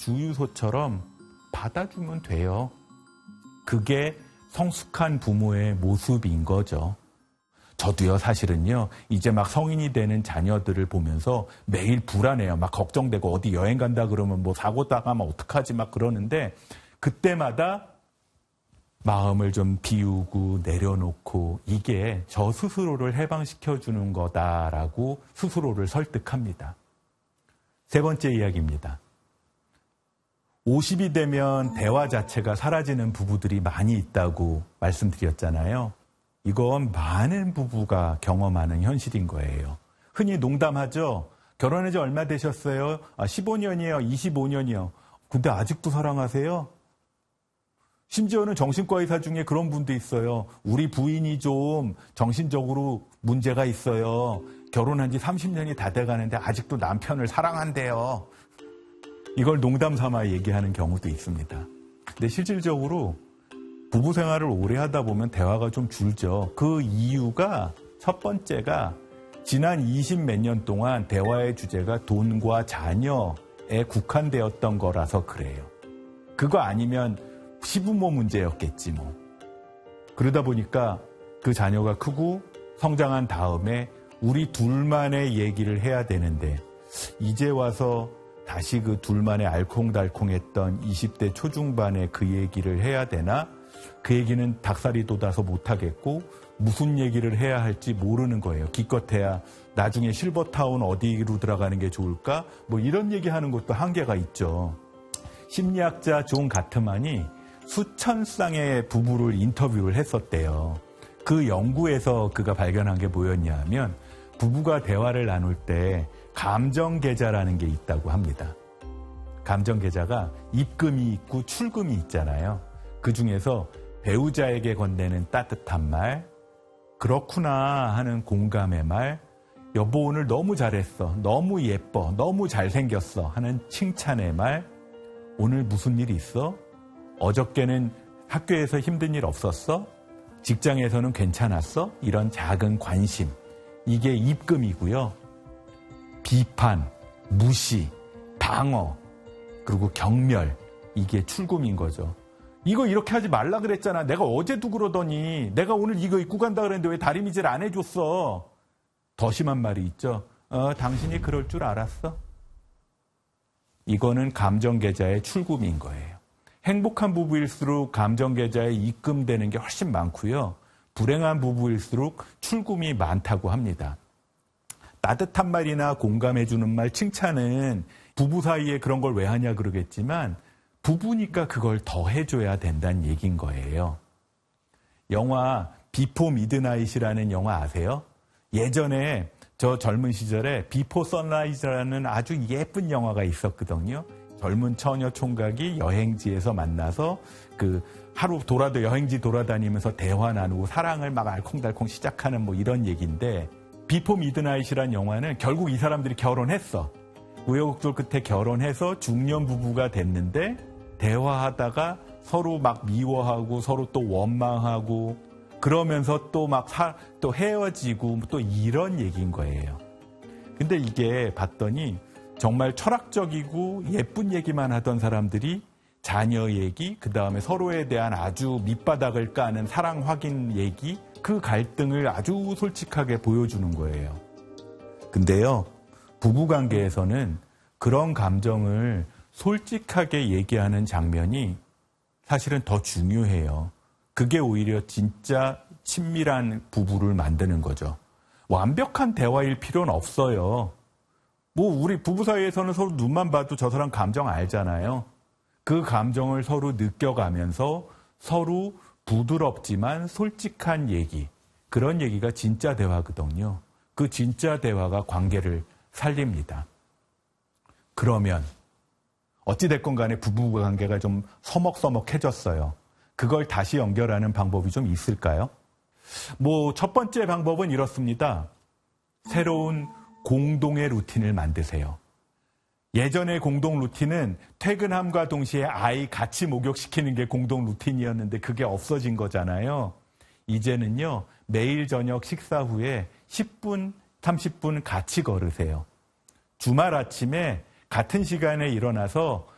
주유소처럼 받아주면 돼요. 그게 성숙한 부모의 모습인 거죠. 저도요, 사실은요, 이제 막 성인이 되는 자녀들을 보면서 매일 불안해요. 막 걱정되고 어디 여행 간다 그러면 뭐 사고 당하면 어떡하지 막 그러는데 그때마다 마음을 좀 비우고 내려놓고 이게 저 스스로를 해방시켜주는 거다라고 스스로를 설득합니다. 세 번째 이야기입니다. 50이 되면 대화 자체가 사라지는 부부들이 많이 있다고 말씀드렸잖아요. 이건 많은 부부가 경험하는 현실인 거예요. 흔히 농담하죠. 결혼한 지 얼마 되셨어요? 15년이요, 25년이요. 근데 아직도 사랑하세요? 심지어는 정신과 의사 중에 그런 분도 있어요. 우리 부인이 좀 정신적으로 문제가 있어요. 결혼한 지 30년이 다 돼가는데 아직도 남편을 사랑한대요. 이걸 농담 삼아 얘기하는 경우도 있습니다. 근데 실질적으로 부부 생활을 오래 하다 보면 대화가 좀 줄죠. 그 이유가 첫 번째가 지난 20몇 년 동안 대화의 주제가 돈과 자녀에 국한되었던 거라서 그래요. 그거 아니면 시부모 문제였겠지 뭐. 그러다 보니까 그 자녀가 크고 성장한 다음에 우리 둘만의 얘기를 해야 되는데 이제 와서 다시 그 둘만의 알콩달콩했던 20대 초중반의 그 얘기를 해야 되나? 그 얘기는 닭살이 돋아서 못하겠고 무슨 얘기를 해야 할지 모르는 거예요. 기껏해야 나중에 실버타운 어디로 들어가는 게 좋을까? 뭐 이런 얘기하는 것도 한계가 있죠. 심리학자 존 가트만이 수천 쌍의 부부를 인터뷰를 했었대요. 그 연구에서 그가 발견한 게 뭐였냐 하면 부부가 대화를 나눌 때 감정계좌라는 게 있다고 합니다. 감정계좌가 입금이 있고 출금이 있잖아요. 그 중에서 배우자에게 건네는 따뜻한 말, 그렇구나 하는 공감의 말, 여보 오늘 너무 잘했어, 너무 예뻐, 너무 잘생겼어 하는 칭찬의 말, 오늘 무슨 일 있어? 어저께는 학교에서 힘든 일 없었어? 직장에서는 괜찮았어? 이런 작은 관심, 이게 입금이고요. 비판, 무시, 방어, 그리고 경멸, 이게 출금인 거죠. 이거 이렇게 하지 말라 그랬잖아. 내가 어제도 그러더니 내가 오늘 이거 입고 간다 그랬는데 왜 다리미질 안 해줬어? 더 심한 말이 있죠. 당신이 그럴 줄 알았어? 이거는 감정계좌의 출금인 거예요. 행복한 부부일수록 감정계좌에 입금되는 게 훨씬 많고요. 불행한 부부일수록 출금이 많다고 합니다. 따뜻한 말이나 공감해주는 말, 칭찬은 부부 사이에 그런 걸 왜 하냐 그러겠지만 부부니까 그걸 더 해줘야 된다는 얘기인 거예요. 영화 비포 미드나잇이라는 영화 아세요? 예전에 저 젊은 시절에 비포 선라이즈라는 아주 예쁜 영화가 있었거든요. 젊은 처녀 총각이 여행지에서 만나서 그 하루 여행지 돌아다니면서 대화 나누고 사랑을 막 알콩달콩 시작하는 뭐 이런 얘기인데 비포 미드나잇이라는 영화는 결국 이 사람들이 결혼했어. 우여곡절 끝에 결혼해서 중년 부부가 됐는데 대화하다가 서로 막 미워하고 서로 또 원망하고 그러면서 또 막 또 헤어지고 또 이런 얘기인 거예요. 근데 이게 봤더니 정말 철학적이고 예쁜 얘기만 하던 사람들이 자녀 얘기, 그 다음에 서로에 대한 아주 밑바닥을 까는 사랑 확인 얘기, 그 갈등을 아주 솔직하게 보여주는 거예요. 근데요, 부부관계에서는 그런 감정을 솔직하게 얘기하는 장면이 사실은 더 중요해요. 그게 오히려 진짜 친밀한 부부를 만드는 거죠. 완벽한 대화일 필요는 없어요. 뭐 우리 부부 사이에서는 서로 눈만 봐도 저 사람 감정 알잖아요. 그 감정을 서로 느껴가면서 서로 부드럽지만 솔직한 얘기, 그런 얘기가 진짜 대화거든요. 그 진짜 대화가 관계를 살립니다. 그러면 어찌됐건 간에 부부관계가 좀 서먹서먹해졌어요. 그걸 다시 연결하는 방법이 좀 있을까요? 뭐 첫 번째 방법은 이렇습니다. 새로운 공동의 루틴을 만드세요. 예전의 공동 루틴은 퇴근함과 동시에 아이 같이 목욕시키는 게 공동 루틴이었는데 그게 없어진 거잖아요. 이제는요, 매일 저녁 식사 후에 10분, 30분 같이 걸으세요. 주말 아침에 같은 시간에 일어나서